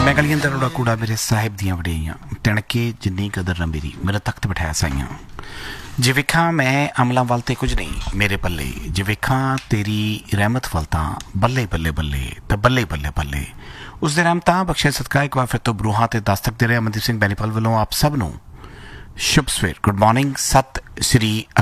मैं गलियां दा रोड़ा कूड़ा मेरे साहिब दियां वड़ेइयां तिणके जिन्नी कदर न मेरी मेरा तख्त बिठाया साइयां जे वेखा मैं अमलां वल ते कुछ नहीं मेरे पल्ले जे वेखा तेरी रहमत वल तां बल्ले बल्ले बल्ले ते बल्ले बल्ले बल्ले उस दे रहमतां बख्शे सदका एक बार फिर तो बरूहां ते दस्तक दे रहे अमनदीप सिंह बैनीपल वालों आप सब नूं शुभ सवेर गुड मॉर्निंग सत श्री